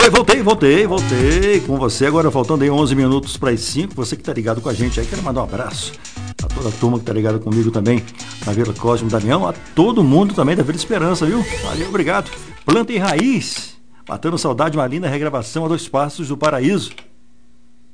Voltei com você agora, faltando aí 11 minutos para as 5. Você que tá ligado com a gente aí, quero mandar um abraço a toda a turma que tá ligada comigo também na Vila Cosmo Damião, a todo mundo também da Vila Esperança, viu? Valeu, obrigado. Planta e Raiz, matando saudade, uma linda regravação a 2 Passos do Paraíso.